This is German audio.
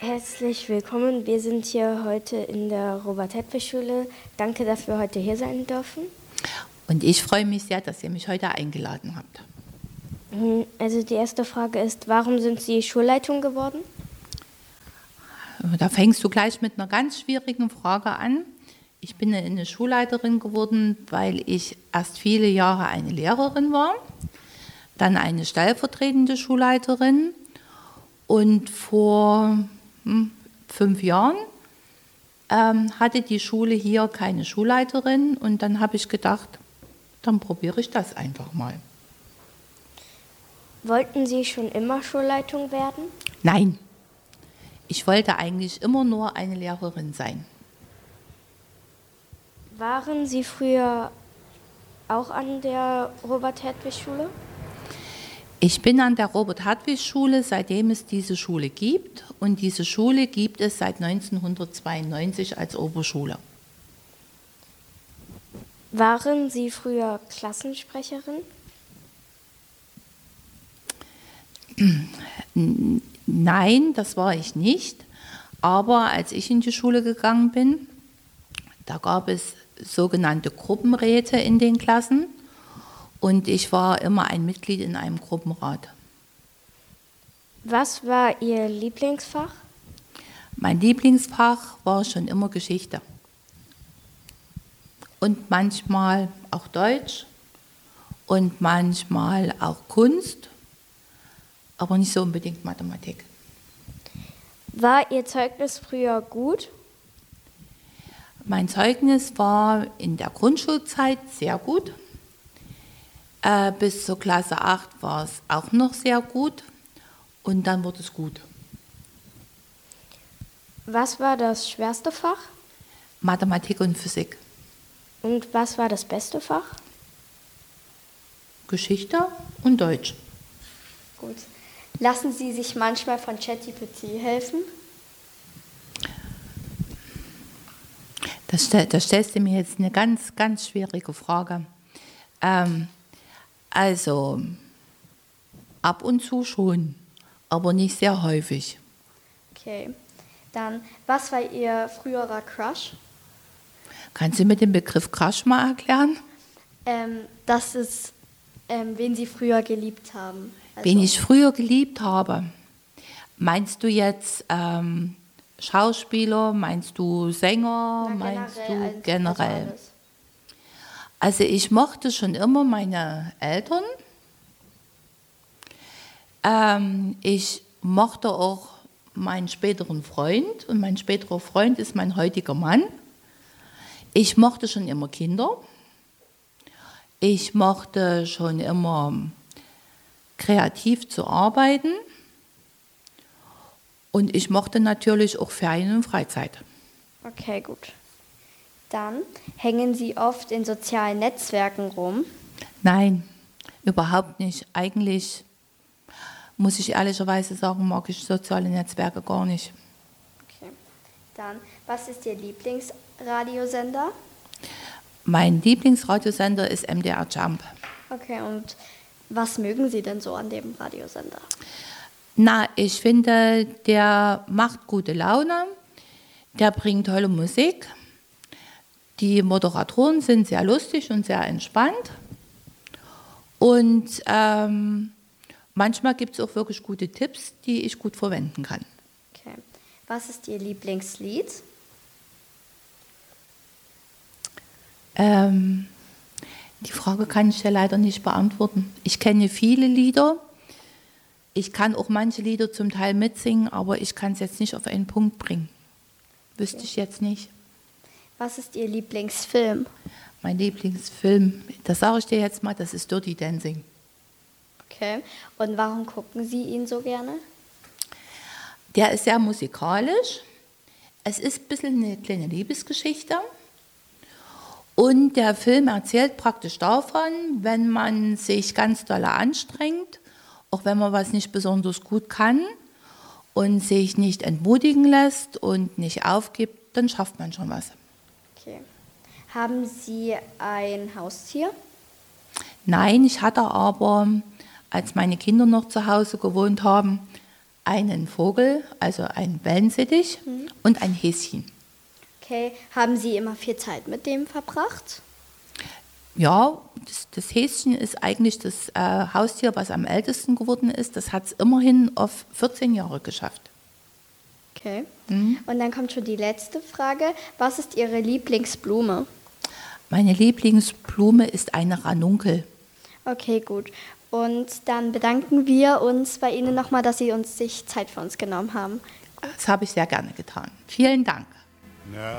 Herzlich willkommen. Wir sind hier heute in der Robert-Hedwig-Schule. Danke, dass wir heute hier sein dürfen. Und ich freue mich sehr, dass ihr mich heute eingeladen habt. Also die erste Frage ist, warum sind Sie Schulleitung geworden? Da fängst du gleich mit einer ganz schwierigen Frage an. Ich bin eine Schulleiterin geworden, weil ich erst viele Jahre eine Lehrerin war, dann eine stellvertretende Schulleiterin und vor 5 Jahren hatte die Schule hier keine Schulleiterin und dann habe ich gedacht, dann probiere ich das einfach mal. Wollten Sie schon immer Schulleitung werden? Nein, ich wollte eigentlich immer nur eine Lehrerin sein. Waren Sie früher auch an der Robert-Hedwig-Schule? Ich bin an der Robert-Hedwig-Schule, seitdem es diese Schule gibt. Und diese Schule gibt es seit 1992 als Oberschule. Waren Sie früher Klassensprecherin? Nein, das war ich nicht. Aber als ich in die Schule gegangen bin, da gab es sogenannte Gruppenräte in den Klassen. Und ich war immer ein Mitglied in einem Gruppenrat. Was war Ihr Lieblingsfach? Mein Lieblingsfach war schon immer Geschichte. Und manchmal auch Deutsch und manchmal auch Kunst, aber nicht so unbedingt Mathematik. War Ihr Zeugnis früher gut? Mein Zeugnis war in der Grundschulzeit sehr gut. Bis zur Klasse 8 war es auch noch sehr gut und dann wurde es gut. Was war das schwerste Fach? Mathematik und Physik. Und was war das beste Fach? Geschichte und Deutsch. Gut. Lassen Sie sich manchmal von ChatGPT helfen? Da stellst du mir jetzt eine ganz, ganz schwierige Frage. Also, ab und zu schon, aber nicht sehr häufig. Okay. Dann, was war Ihr früherer Crush? Kannst du mir den Begriff Crush mal erklären? Das ist, wen Sie früher geliebt haben. Also, Wen ich früher geliebt habe. Meinst du jetzt Schauspieler, meinst du Sänger, meinst du generell? Also alles. Also ich mochte schon immer meine Eltern. Ich mochte auch meinen späteren Freund und mein späterer Freund ist mein heutiger Mann. Ich mochte schon immer Kinder. Ich mochte schon immer kreativ zu arbeiten. Und ich mochte natürlich auch Ferien und Freizeit. Okay, gut. Dann hängen Sie oft in sozialen Netzwerken rum. Nein, überhaupt nicht. Eigentlich, muss ich ehrlicherweise sagen, mag ich soziale Netzwerke gar nicht. Okay. Dann, was ist Ihr Lieblingsradiosender? Mein Lieblingsradiosender ist MDR Jump. Okay, und was mögen Sie denn so an dem Radiosender? Na, ich finde, der macht gute Laune, der bringt tolle Musik. Die Moderatoren sind sehr lustig und sehr entspannt. Und manchmal gibt es auch wirklich gute Tipps, die ich gut verwenden kann. Okay. Was ist Ihr Lieblingslied? Die Frage kann ich ja leider nicht beantworten. Ich kenne viele Lieder. Ich kann auch manche Lieder zum Teil mitsingen, aber ich kann es jetzt nicht auf einen Punkt bringen. Wüsste ich jetzt nicht. Was ist Ihr Lieblingsfilm? Mein Lieblingsfilm, das sage ich dir jetzt mal, das ist Dirty Dancing. Okay. Und warum gucken Sie ihn so gerne? Der ist sehr musikalisch. Es ist ein bisschen eine kleine Liebesgeschichte. Und der Film erzählt praktisch davon, wenn man sich ganz doll anstrengt, auch wenn man was nicht besonders gut kann und sich nicht entmutigen lässt und nicht aufgibt, dann schafft man schon was. Okay. Haben Sie ein Haustier? Nein, ich hatte aber, als meine Kinder noch zu Hause gewohnt haben, einen Vogel, also einen Wellensittich und ein Häschen. Okay, haben Sie immer viel Zeit mit dem verbracht? Ja, das Häschen ist eigentlich das Haustier, was am ältesten geworden ist. Das hat es immerhin auf 14 Jahre geschafft. Okay. Und dann kommt schon die letzte Frage. Was ist Ihre Lieblingsblume? Meine Lieblingsblume ist eine Ranunkel. Okay, gut. Und dann bedanken wir uns bei Ihnen nochmal, dass Sie sich Zeit für uns genommen haben. Das habe ich sehr gerne getan. Vielen Dank.